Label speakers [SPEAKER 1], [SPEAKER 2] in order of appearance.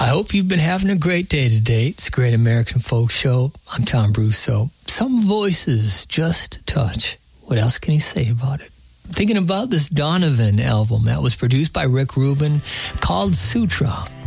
[SPEAKER 1] I hope you've been having a great day today. It's a Great American Folk Show. I'm Tom Brousseau. Some voices just touch. What else can he say about it? Thinking about this Donovan album that was produced by Rick Rubin called Sutra.